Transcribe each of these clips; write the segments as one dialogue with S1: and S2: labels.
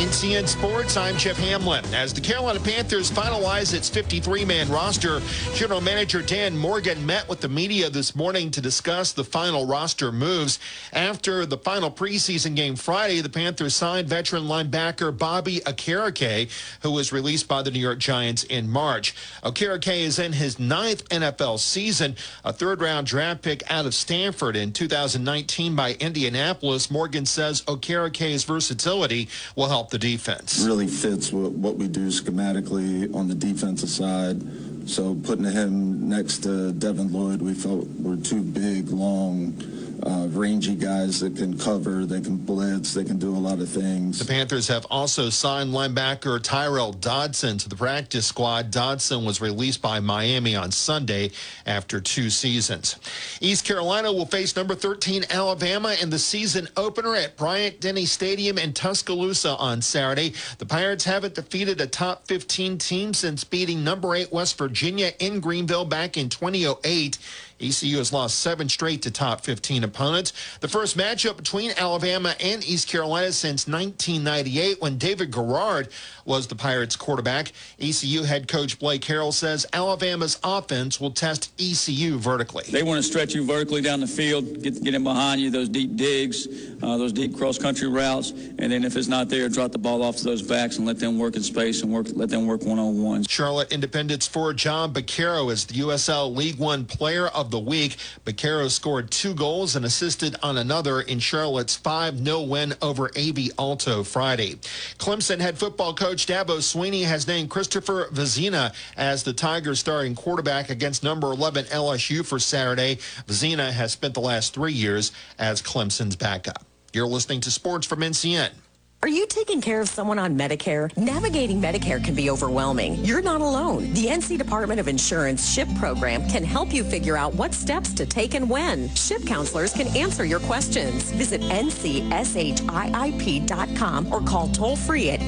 S1: NCN Sports, I'm Jeff Hamlin. As the Carolina Panthers finalize its 53-man roster, General Manager Dan Morgan met with the media this morning to discuss the final roster moves. After the final preseason game Friday, the Panthers signed veteran linebacker Bobby Okereke, who was released by the New York Giants in March. Okereke is in his 9th NFL season, a third-round draft pick out of Stanford in 2019 by Indianapolis. Morgan says Okereke's versatility will help the defense.
S2: Really fits what we do schematically on the defensive side. So putting him next to Devin Lloyd, we felt were two big, long, rangy guys that can cover, they can blitz, they can do a lot of things.
S1: The Panthers have also signed linebacker Tyrell Dodson to the practice squad. Dodson was released by Miami on Sunday after 2 seasons. East Carolina will face number 13 Alabama in the season opener at Bryant-Denny Stadium in Tuscaloosa on Saturday. The Pirates haven't defeated a top 15 team since beating number 8 West Virginia in Greenville back in 2008. ECU has lost 7 straight to top 15 opponents. The first matchup between Alabama and East Carolina since 1998 when David Garrard was the Pirates quarterback. ECU head coach Blake Harrell says Alabama's offense will test ECU vertically.
S3: They want to stretch you vertically down the field, get in behind you, those deep digs, those deep cross-country routes, and then if it's not there, drop the ball off to those backs and let them work in space and let them work one-on-ones.
S1: Charlotte Independent's forward John Baccaro is the USL League One Player of the Week. Baccaro scored 2 goals and assisted on another in Charlotte's 5-0 win over AB Alto Friday. Clemson head football coach Dabo Swinney has named Christopher Vezina as the Tigers' starting quarterback against number 11 LSU for Saturday. Vezina has spent the last 3 years as Clemson's backup. You're listening to Sports from NCN.
S4: Are you taking care of someone on Medicare? Navigating Medicare can be overwhelming. You're not alone. The NC Department of Insurance SHIP program can help you figure out what steps to take and when. SHIP counselors can answer your questions. Visit ncshiip.com or call toll-free at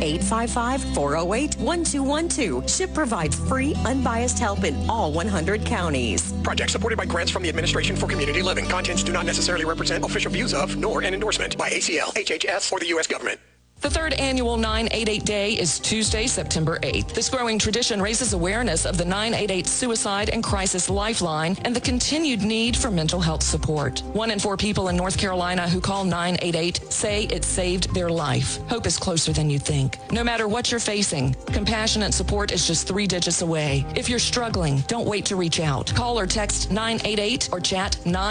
S4: 855-408-1212. SHIP provides free, unbiased help in all 100 counties.
S5: Project supported by grants from the Administration for Community Living. Contents do not necessarily represent official views of, nor an endorsement by ACL, HHS, or the U.S. government.
S6: The third annual 988 Day is Tuesday, September 8th. This growing tradition raises awareness of the 988 Suicide and Crisis Lifeline and the continued need for mental health support. 1 in 4 people in North Carolina who call 988 say it saved their life. Hope is closer than you think. No matter what you're facing, compassionate support is just 3 digits away. If you're struggling, don't wait to reach out. Call or text 988 or chat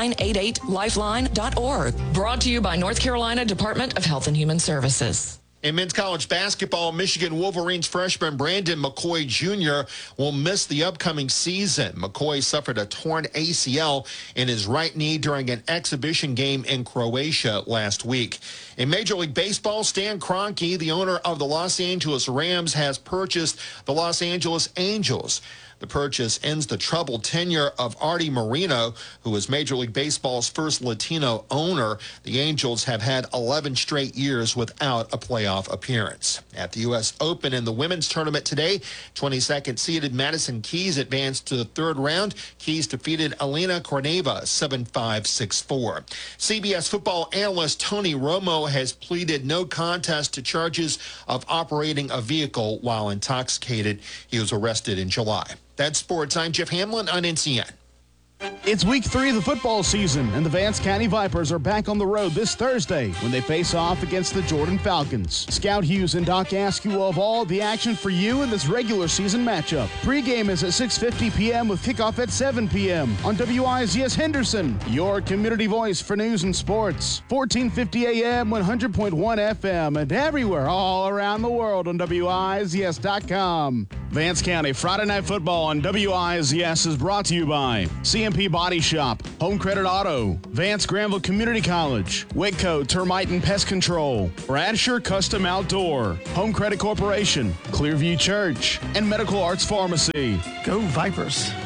S6: 988lifeline.org. Brought to you by North Carolina Department of Health and Human Services.
S1: In men's college basketball, Michigan Wolverines freshman Brandon McCoy Jr. will miss the upcoming season. McCoy suffered a torn ACL in his right knee during an exhibition game in Croatia last week. In Major League Baseball, Stan Kroenke, the owner of the Los Angeles Rams, has purchased the Los Angeles Angels. The purchase ends the troubled tenure of Artie Moreno, who was Major League Baseball's first Latino owner. The Angels have had 11 straight years without a playoff appearance. At the U.S. Open in the women's tournament today, 22nd seeded Madison Keys advanced to the 3rd round. Keys defeated Elena Korneva 7-5, 6-4. CBS football analyst Tony Romo has pleaded no contest to charges of operating a vehicle while intoxicated. He was arrested in July. That's sports. I'm Jeff Hamlin on NCN.
S7: It's week 3 of the football season, and the Vance County Vipers are back on the road this Thursday when they face off against the Jordan Falcons. Scout Hughes and Doc Askew will have all the action for you in this regular season matchup. Pre-game is at 6:50 p.m. with kickoff at 7 p.m. on WIZS Henderson, your community voice for news and sports. 1450 a.m., 100.1 FM, and everywhere all around the world on WIZS.com. Vance County Friday Night Football on WIZS is brought to you by CMP Body Shop, Home Credit Auto, Vance Granville Community College, Whitco Termite and Pest Control, Bradshaw Custom Outdoor, Home Credit Corporation, Clearview Church, and Medical Arts Pharmacy.
S8: Go Vipers.